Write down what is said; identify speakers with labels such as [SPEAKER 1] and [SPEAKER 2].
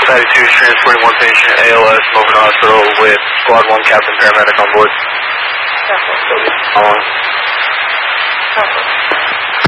[SPEAKER 1] 92 is transporting one patient, ALS, moving to hospital with Squad 1 Captain Paramedic on board.
[SPEAKER 2] Copy.
[SPEAKER 1] How long?
[SPEAKER 2] Copy.